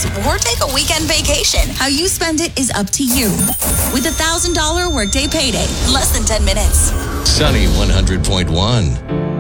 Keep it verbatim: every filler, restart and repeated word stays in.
or take a weekend vacation. How you spend it is up to you. With a one thousand dollars Workday Payday, less than ten minutes. Sunny one hundred point one.